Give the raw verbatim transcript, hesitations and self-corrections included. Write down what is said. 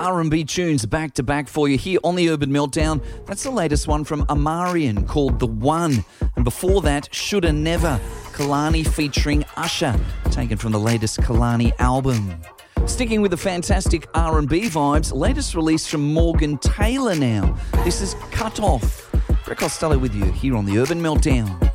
R and B tunes back to back for you here on the Urban Meltdown. That's the latest one from Amarian called The One. And before that, Shoulda Never, Kalani featuring Usher, taken from the latest Kalani album. Sticking with the fantastic R and B vibes, latest release from Morgan Taylor now. This is Cut Off. Greg Costello with you here on the Urban Meltdown.